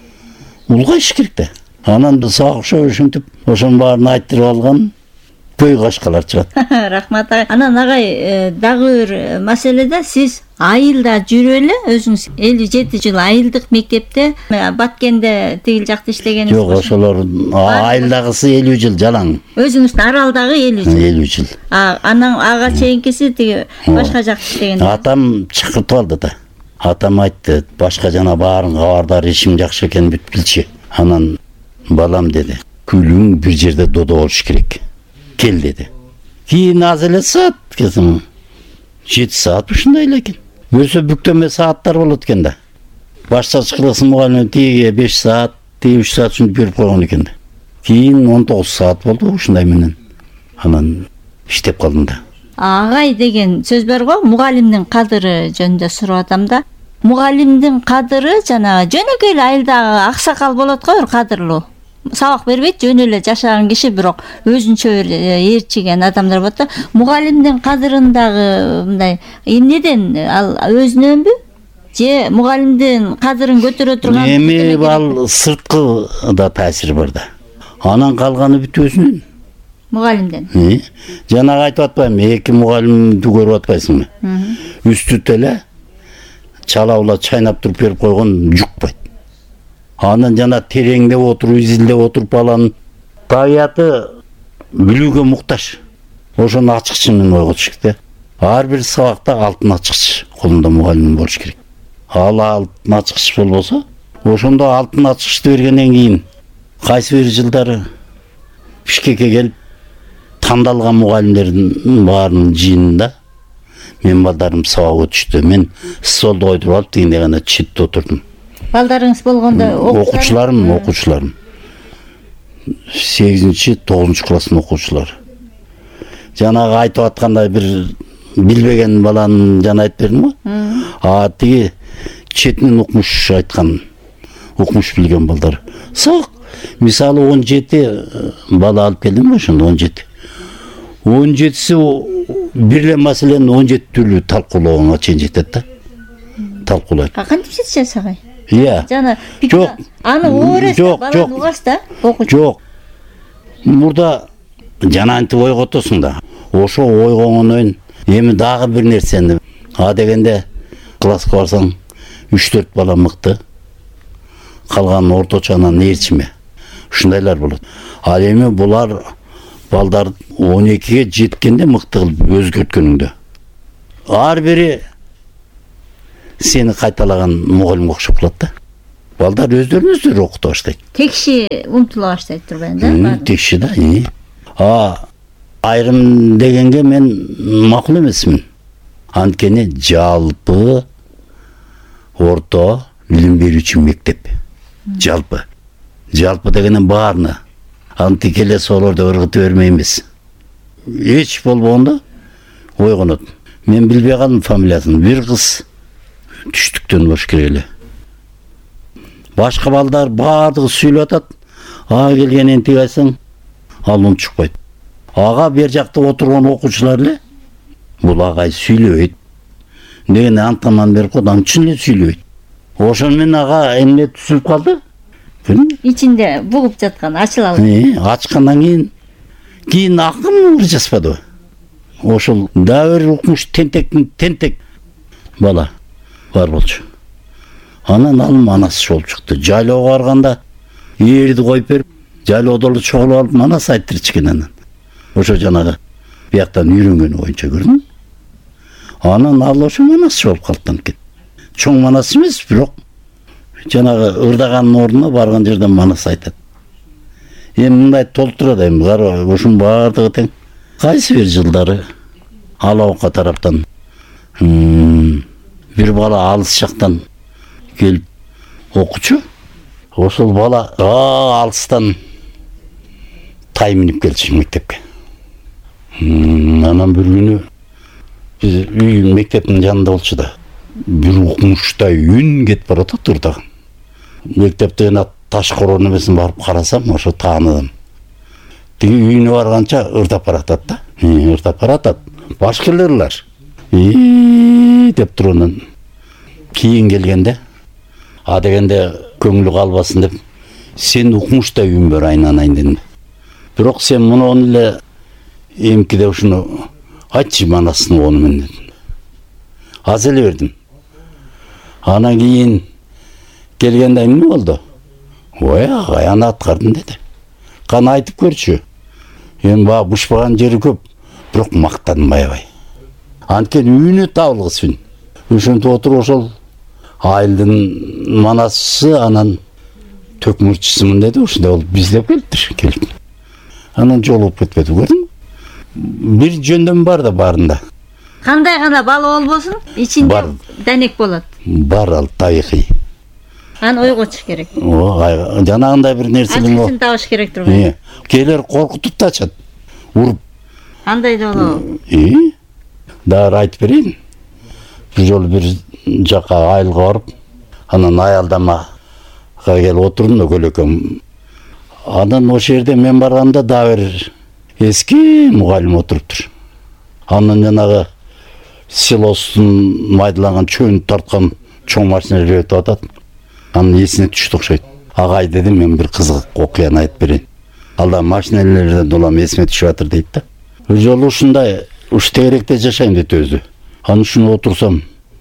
улгайыш керек да. Анан да сабак ошо ушинтип ошонун баарын айтырып алган көй кашкалар чыгат. Рахмат агай. Анан агай дагы бир маселеде сиз айылда жүрүп эле өзүңүз элүү жети жыл айылдык мектепте Баткенде тигил жакта иштегениңиз. Жок, ошолор айылдагысы элүү жыл жалаң. Өзүңүздүн Аралдагы элүү жыл. элүү жыл. А анан ага чейинкиси тиги башка жакта иштеген. Атам чакыртып алды да. Атам айтты, башка жана баарын кабардар, ишим жакшы экен бүт билчи. Анан балам деди, күлүң бир жерде додо болуш керек. Кел деди. Кийин аз эле саат кезим жети саат ушундай эле экен. Көрсө бүктөмө сааттар болот экен да. Баштач кылысын мугалим тиги беш саат, тиги үч саат үчүн берип койгон экен да. Кийин он тогуз саат болду ушундай менен. Анан иштеп калдым да. Агай деген сөз бар го, мугалимдин кадыры жөнүндө сурап атам да. Мугалимдин кадыры жана жөнөкөй эле айылдагы аксакал болот го, бир кадырлуу. Сабак бербейт, жөн эле жашаган киши, бирок өзүнчө ээрчиген адамдар болот да. Мугалимдин кадырындагы мындай эмнеден ал өзүнөнбү? Же мугалимдин кадырын көтөрө турган эми ал сырткы да таасир бар да. Анан калганы бүт өзүнүн. Мугалимден. Жанагы айтып атпайм, эки мугалимди көрүп атпайсыңбы? Үстү эле чалаула чайнап туруп берип койгон жукпайт. Анан жана тереңдеп отуруп, изилдеп отуруп баланын табияты билүүгө муктаж. Ошону ачыкчы менен ойготуш керек да. Ар бир сабакта алтын ачыкчы колунда мугалим болуш керек. Ал алтын ачыкчы болбосо, ошондо алтын ачыкчты бергенден кийин кайсы бир жылдары Бишкекке келип тандалган мугалимдердин баарынын жыйынында мен балдарым сабак өтүштү. Мен столду койдуруп алып дегенде гана четте отурдум. Балдарыңыз болгондо окуучуларым, окуучуларым. сегизинчи, тогузунчу класстын окуучулары. Жанагы айтып аткандай бир билбеген баланын жана айтып бердим го. А тиги четинен укмуш айткан, укмуш билген балдар. Сак, мисалы он жети бала алып келдим ошондо он жети. он жетиси бир эле маселени он жети түрлүү талкуулоого чейин жетет да. Талкуулайт. А кантип жетишет агай? Иә. Жана жок. Аны оорес жок, бала угас да, окуучу. Жок. Мурда жана антип ойготосуң да. Ошо ойгонгондон эми дагы бир нерсени. А дегенде класска барсаң үч төрт бала мыкты. Калган орточонан ээрчиме. Ушундайлар болот. А эми булар балдар он экиге жеткенде мыкты кылып өзгөрткөнүңдө. Ар бири сени кайталаган мугалимге окшоп калат да. Балдар өздөрүн өздөрү окута баштайт. Текши умтула баштайт турбайын да. Текши да. А айрым дегенге мен макул эмесмин. Анткени жалпы орто билим берүүчү мектеп. Жалпы. Жалпы дегенен баарына. Антикеле солорду ыргыты бермей эмес. Эч болбогондо ойгонот. Мен билбей калдым фамилиясын. Бир кыз түштүктөн болуш керек эле. Башка балдар баардыгы сүйлөп атат. Ага келгенин тигайсың, ал унчукпайт. Ага бер жакта отурган окуучулар эле бул агай сүйлөбөйт. Деген антаман берип койду, аны чын эле сүйлөбөйт. Ошон менен ага эмне түшүп калды? Ичинде бугуп жаткан, ачыла алды. Ачкандан кийин кийин акым жазбады. Ошол дагы бир укмуш тентектин тентек бала бар болчу. Анан ал анасы болуп чыкты. Жайлоого барганда ээрди коюп берип, жайлоодо эле чогулуп алып манасы айттырчу экен анан. Ошо жанагы бияктан үйрөнгөнү боюнча көрдүң. Анан ал ошо манас болуп калыптанып кетти. Чоң манас эмес, бирок жанагы ырдаганын ордуна барган жерден манас айтат. Эми мындай толтурат, эми кара ушунун баардыгы тең. Кайсы бир жылдары Алабакка тараптан бир бала алыс жактан келип окучу. Ошол бала алыстан тай минип келчү мектепке. Анан бир күнү биз үй мектептин жанында болчу да. Бир укмуштай үн кетип баратат ырдаган. Мектептен таш корон эмесин барып карасам, ошо тааныдым. Тиги үйүнө барганча ырдап баратат да. Ырдап баратат. Башкаларлар. И деп тургандан кийин келгенде, а дегенде көңүлү калбасын деп, сен укмуштай үн бар айнанайын дедим. Бирок сен муну эле эмкиде ушуну айтчы манасын ону мен дедим. Аз эле бердим. Анан кийин келгенде эмне болду? Ой, агай аны аткардым деди. Кана айтып көрчү. Эми баа бушпаган жери көп, бирок мактадым аябай. Анткени үйүнө табылгыс үн. Ошентип отуруп ошол айылдын манасы анан төкмүрчүсүмүн деди, ушундай болуп биздеп келиптир, келип. Анан жолугуп кетпеди, көрдүңбү? Бир жөндөм бар да барында. Кандай гана бала болбосун, ичинде денек болот. Бар ал тарыхый. Аны ойготуш керек. О, жанагындай бир нерсени ачкычын табыш керек турган. Келер коркутуп да ачат. Уруп. Андай да болобу? И? Дагы айтып берейин. Бир жолу бир жака айылга барып, анан аялдамага келип отурдум да көлөкөм. Анан ошол жерде мен барганда дагы бир эски мугалим отуруптур. Анан жанагы силостун майдаланган чөйүн тарткан чоң машиналар өтүп атат. Анын эсине түштү окшойт. Агай дедим, мен бир кызык окуяны айтып берейин. Алда машиналерден улам эсиме түшүп атыр дейт да. Бир жолу ушундай уш тегеректе жашайм дейт өзү. Анын ушуну отурсам,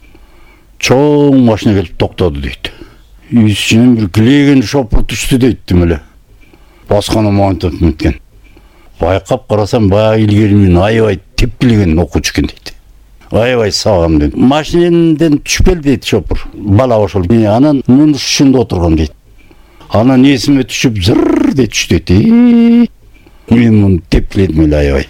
чоң машина келип токтоду дейт. Үстүнөн бир килеген шопур түштү дейт тим эле. Басканы монтоп мүткен. Байкап карасам, баягы илгери менен аябай тепкилеген окуучу экен дейт. Аябай сагам дейт. Машинаден түшүп келди дейт шопур. Бала ошол. Анан мун ушунда отурган дейт. Анан эсиме түшүп зыр деп түштү дейт. Мен муну тепкиледим эле аябай.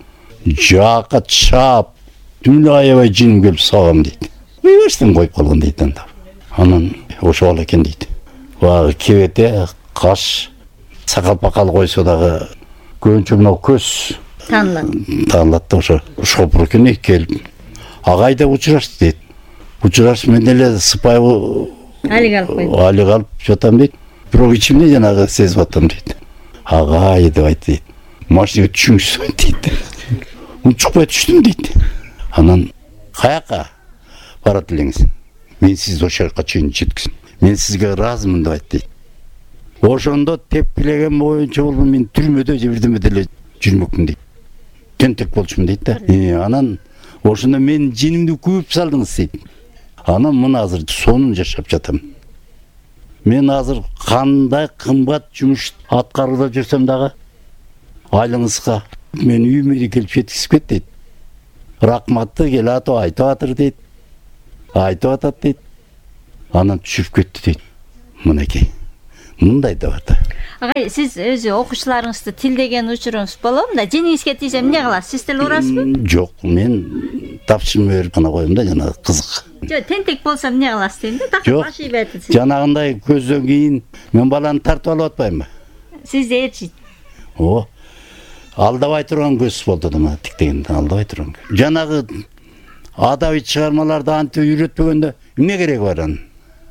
Жака чап, түнү аябай жиним келип сагам дейт. Бештен коюп калган дейт анда. Анан ошол бала экен дейт. Баягы кебете, каш, сакал-пакал койсо дагы көбүнчө мына көз таанылат. Таанылат да ошо шопур экен келип. Агайда учурашты дейт. Учураш мен эле сыпайы алиг алып койдум. Алиг алып жатам дейт. Бирок ичимде жанагы сезип атам дейт. Агай деп айтты дейт. Машинага түшүңүз дейт. Учукпай түштүм дейт. Анан каяка барат элеңиз? Мен сизди ошол жака чейин жеткизем. Мен сизге ыраазымын деп айтты дейт. Ошондо тепкилеген боюнча болду, мен түрмөдө же бирдеме деле жүрмөкмүн дейт. Тентек болчумун дейт да. Анан ошондо мен жинимди күйүп салдыңыз дейт. Анан мына азыр сонун жашап жатам. Мен азыр кандай кымбат жумуш аткарууда жүрсөм дагы айлыңызга мен үйүмө келип жеткизип кет дейт. Рахматты келатып айтып атыр дейт. Айтып атат дейт. Анан түшүп кетти дейт. Мынакей. Мындай деп атат. Агай, сиз өзү окуучуларыңызды тилдеген учуруңуз болобу да? Жеңиңизге тийсем эмне кыласыз? Сиз тил урасызбы? Жок, мен тапшырма берип гана коем да, жана кызык. Жок, тентек болсо эмне кыласыз дейм да? Так башы ийбетип. Жанагындай көздөн кийин мен баланы тартып алып атпаймынбы? Сизди ээрчийт. О. Алдабай турган көз болду да, мына тиктеген алдабай турган. Жанагы адабий чыгармаларды антип үйрөтпөгөндө эмне кереги бар анын?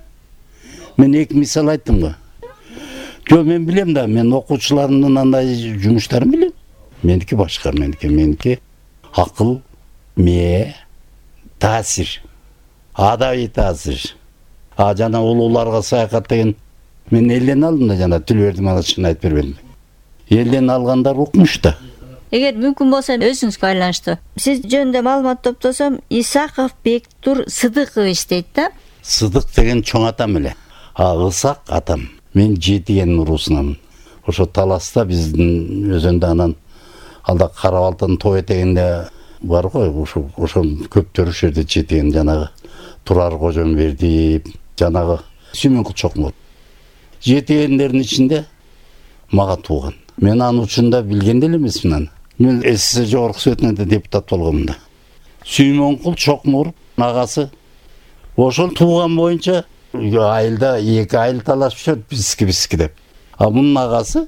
Мен эки мисал айттым го. Жо, мен билем да, мен окуучуларымдын андай жумуштарын билем. Меники башка, меники, меники акыл, мээ, таасир, адабий таасир. А жана улууларга саякат деген мен элден алдым да, жана Түлбердим анашын айтып бербедим. Элден алгандар укмуш да. Эгер мүмкүн болсо өзүңүзгө байланыштуу. Сиз жөнүндө маалымат топтосом, Исаков Бектур Сыдыкович дейт да? Сыдык деген чоң атам эле. А Ысак атам. Мен жетиген уруусунамын. Ошо таласта биздин өзөндө анан алда Карабалтын той этегинде бар ғой, ошо ошо көптөр ошол жерде жеткен жанагы Турар Кожомбердиев, жанагы Сүймөнкул Чокмор. Жетегендердин ичинде мага тууган. Мен анын учурунда билген деле эмесмин аны. Мен СССР жогорку советинде депутат болгом да. Сүймөнкул Чокмор агасы ошол тууган боюнча айылда эки айыл талашып биски биски деп. А мунун агасы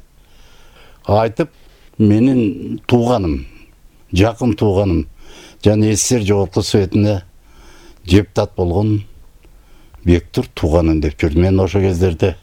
айтып, менин тууганым, жакын тууганым, жана СССР жогорку советинде депутат болгон Бектур тууганым деп жүрдү. Мен ошо кездерде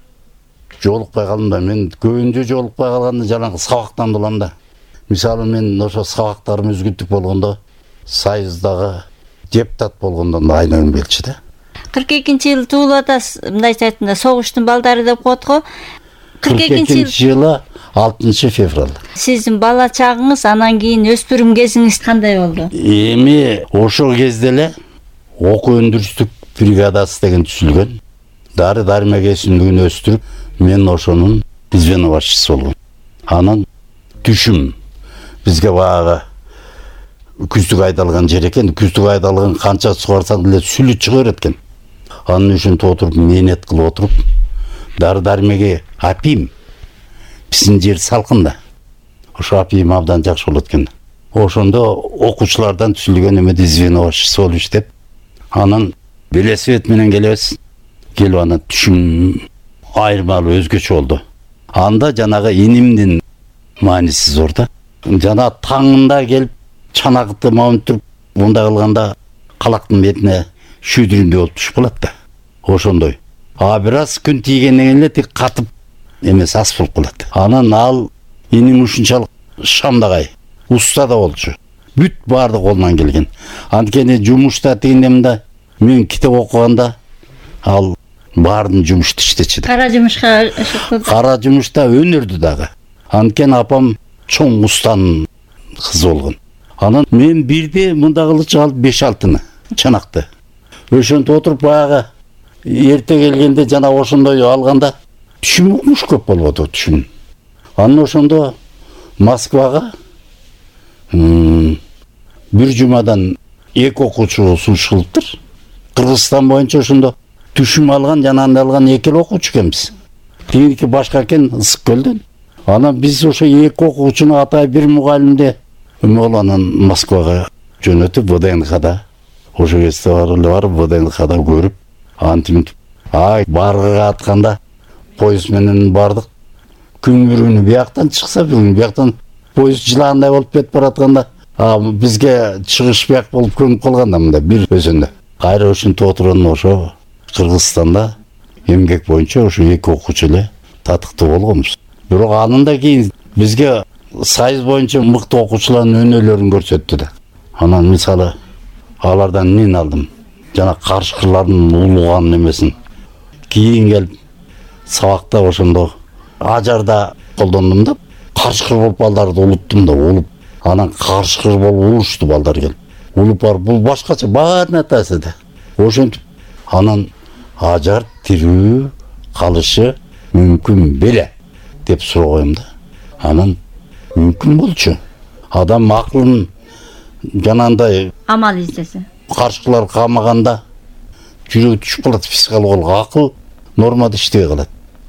жолукпай калдым да, мен көбүнчө жолукпай калганда жанагы сабактан болом да. Мисалы мен ошо сабактарым үзгүлтүк болгондо, Союздагы депутат болгондо айнагым келчү да. кырк экинчи жылы туулуп атасыз, мындайча айтканда согуштун балдары деп коет го. кырк экинчи жылы алтынчы февраль. Сиздин бала чагыңыз, анан кийин өспүрүм кезиңиз кандай болду? Эми ошол кезде эле окуу өндүрүштүк бригадасы деген түзүлгөн. Дары дармек өсүмдүгүн өстүрүп, мен ошонун звено башчысы болгом. Анан түшүм бизге багы күздүк айдалган жер экен. Күздүк айдалган канча сугарсаң деле сүлү чыга берет экен. Анын үчүн отуруп, мээнет кылып отуруп, дары дармеге апим биздин жер салкын да. Ошо апим абдан жакшы болот экен. Ошондо окуучулардан түзүлгөн эмеде звено башчысы болуп иштеп, анан велосипед менен келебиз. Келип анан түшүм айырмалуу өзгөчө болду. Анда жанагы инимдин мааниси зор да. Жана таңында келип чанакты маунттуруп, мындай кылганда калактын бетине шүйдүрүндө болуп түшүп калат да. Ошондой. А бир аз күн тийгенден кийин эле тик катып эмес ас болуп калат. Анан ал иним ушунчалык шамдагай уста да болчу. Бүт баардык колунан келген. Анткени жумушта тигиндемде мен китеп окуганда ал баардын жумушту иштечи да. Кара жумушка ошол. Кара жумушта өнөрдү дагы. Анткени апам чоң устанын кызы болгон. Анан мен бирде мындай кылычы алып беш алтыны чанакты. Ошентип отуруп баягы эрте келгенде жана ошондой алганда түшүм укмуш көп болбоду түшүм. Анан ошондо Москвага бир жумадан эки окуучу сунуш кылыптыр. Кыргызстан боюнча ошондо түшүм алган жана анда алган эки эле окуучу экенбиз. Тигиники башка экен, Ысык көлдөн. Анан биз ошо эки окуучуну атай бир мугалимде Мол анан Москвага жөнөтүп, ВДНХда ошо кезде барып, ВДНХда көрүп, антиминтип, ай баргыга атканда поезд менен бардык. Күнгүрүнү бияктан чыкса, бүгүн бияктан поезд жылаандай болуп кетип баратканда, а бизге чыгыш бияк болуп көнүп калганда мында бир өзөндө. Кайра ушинтип отурган ошо Кыргызстанда эмгек боюнча ошо эки окуучу эле татыктуу болгонбуз. Бирок анында кийин бизге Союз боюнча мыкты окуучулардын өнөөлөрүн көрсөттү да. Анан мисалы алардан эмнени алдым? Жана карышкырлардын улуган эмесин. Кийин келип сабакта ошондо ажарда колдондум да, карышкыр болуп балдарды улуттум да, улуп. Анан карышкыр болуп улушту балдар келип. Улуп барып, бул башкача баарын атасы да. Ошентип анан ажар тирүү калышы мүмкүн беле деп сурагым да. Анан мүмкүн болчу. Адам акылын жанандай амал издесе. Каршылар камаганда жүрөк түшүп калат, психологиялык акыл нормада иштебей калат.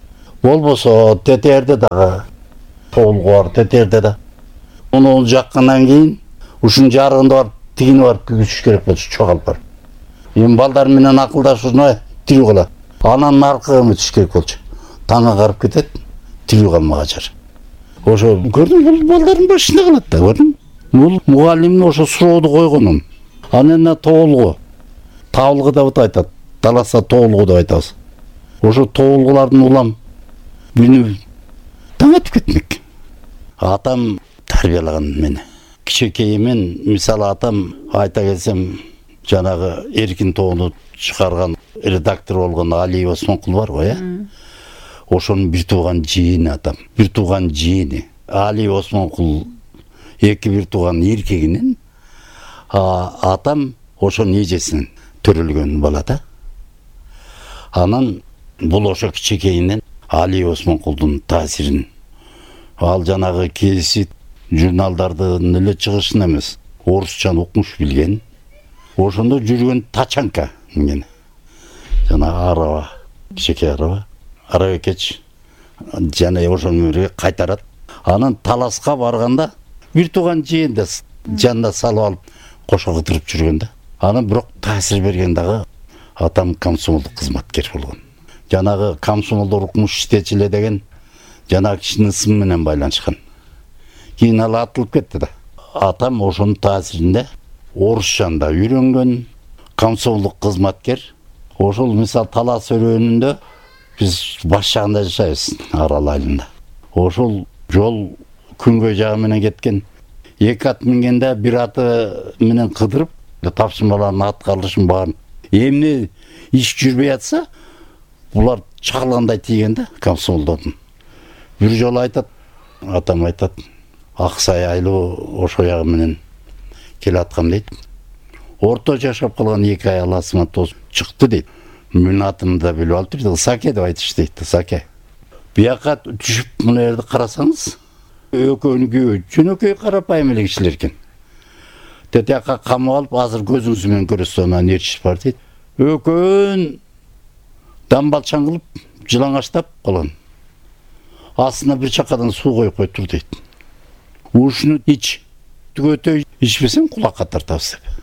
Болбосо тетерде дагы толугу бар, тетерде да. Муну жаккандан кийин ушун жарыгында барып тигине барып күгүзүш керек болчу, чогалып барып. Эми балдар менен акылдашууна тирүү калат. Анан аркага өтүш керек болчу. Таңга карып кетет, тирүү калмага жар. Ошо көрдүм, бул балдардын башында калат да, көрдүм. Бул мугалимдин ошо сурооду койгонун. Анан тоолгу. Табылгы деп айтат. Таласа тоолгу деп айтабыз. Ошо тоолгулардын улам бүнү таң атып кетмек. Атам тарбиялаган мени. Кичекейимен, мисалы атам айта келсем, жанагы Эркин тоону чыгарган редактор болгон Али Осмонкул бар го, э? Ошонун бир тууган жийини атам. Бир тууган жийини. Али Осмонкул эки бир тууган эркегинен, атам ошонун эжесинен төрөлгөн бала да. Анан бул ошо кичекейинен Али Осмонкулдун таасирин, ал жанагы кесит журналдардын эле чыгышын эмес, орысчаны укмуш билген. Ошондо жүргөн тачанка менен. Жана араба, кичике араба, арабекеч жана ошону кайтарат. Анан таласка барганда бир тууган жээнде жанына салып алып кошо кыдырып жүргөн да. Анан бирок таасир берген дагы атам комсомолдук кызматкер болгон. Жанагы комсомолдор укмуш иштечи эле деген жанагы кишинин ысымы менен байланышкан. Кийин ал атылып кетти да. Атам ошонун таасиринде орусчанда үйрөнгөн, комсомолдук кызматкер. Ошол мисал Талас өрөөнүндө биз баш жагында жашайбыз, Арал айылында. Ошол жол күнгөй жагы менен кеткен. Эки ат мингенде бир аты менен кыдырып, тапшырмаларын аткарышын баарын. Эмне иш жүрбөй атса, булар чагылгандай тийген да комсомолдордун. Бир жолу айтат, атам айтат, Аксай айлуу ошо ягы менен келаткам дейт. Орто жашап калган эки аял асыма тоз чыкты дейт. Мен атымды да билип алып жүрдү. Саке деп айтышты дейт. Саке. Бияка түшүп мына жерди карасаңыз, экөөнүкү жөнөкөй карапайым эле кишилер экен. Тетяка камап алып, азыр көзүңүз менен көрөсүз, анан ээрчиш бар дейт. Экөөн дамбалчаң кылып, жылаңаштап калган. Астына бир чакадан суу коюп койтур дейт. Ушуну ич. Түгөтөй ичпесең кулакка тартабыз деп.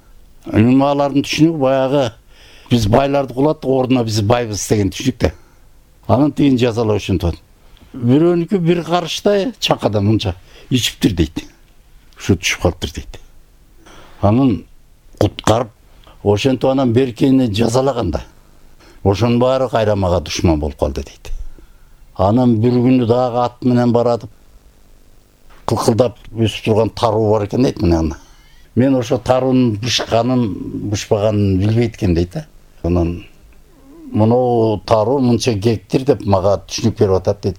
Эми алардын түшүнүгү баягы биз байларды кулаттык, ордуна биз байбыз деген түшүнүк да. Анан тигин жазалоо үчүн тот. Бирөөнүкү бир карыштай чакада мынча ичиптир дейт. Ушу түшүп калыптыр дейт. Анан куткарып, ошентип анан беркени жазалаганда, ошонун баары кайра мага душман болуп калды дейт. Анан бир күнү дагы ат менен баратып, кылкылдап өсүп турган таруу бар экен дейт мына. Мен ошо таруунун бышканын, бышпаганын билбейт экен дейт. Анан муну таруу мынча гектар деп мага түшүнүк берип атат дейт.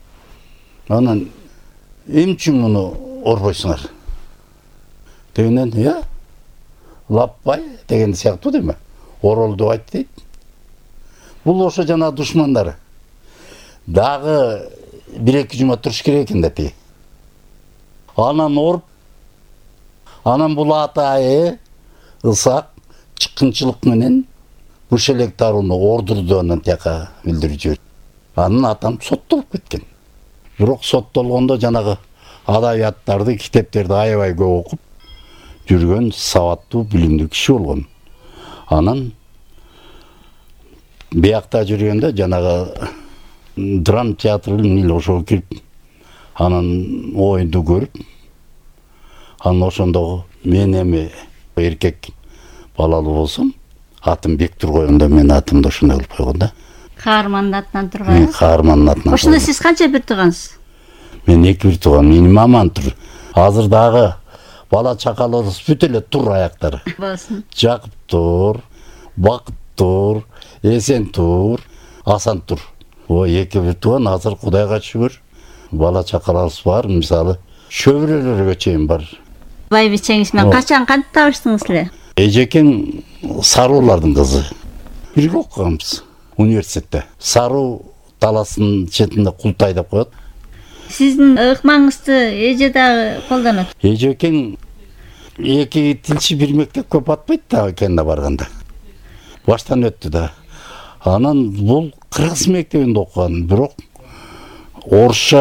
Анан эмне үчүн муну орбойсуңар? Дегенден, я лаппай деген сыяктуу деме. Орол деп айт дейт. Бул ошо жана душмандары. Дагы бир-эки жума туруш керек экен да тиги. Анан оруп, анан бул атайы ысак чыккынчылык менен буш элек тарууну ордурду, анан тияка билдирип жиберди. Анан атам соттолуп кеткен. Бирок соттолгондо жанагы адабияттарды, китептерди аябай көп окуп жүргөн сабаттуу, билимдүү киши болгон. Анан биякта жүргөндө жанагы драм театрын эле ошого кирип, анан оюнду көрүп, анан ошондогу мен эми эркек балалуу болсом, атым Бектур койгондо мен атымды ошондой кылып койгон да. Каармандын атынан турган. Мен каармандын атынан. Ошондо сиз канча бир туугансыз? Мен эки бир тууган, менин мамам тур. Азыр дагы бала чакаларыбыз бүт эле тур аяктары. Болсун. Жакып тур, Бакыт тур, Эсен тур, Асан тур. Ой, эки бир тууган, азыр Кудайга шүгүр. Бала чакаларыбыз бар, мисалы шөбүрөлөргө чейин бар. Байбичеңиз менен качан кантип табыштыңыз эле? Эжекең Саруулардын кызы. Бирге окуганбыз университетте. Саруу Таластын четинде Култай деп коет. Сиздин ыкмаңызды эже дагы колдонот. Эжекең эки тилчи бир мектепке батпайт да экенде барганда. Баштан өттү да. Анан бул кыргыз мектебинде окуган, бирок орусча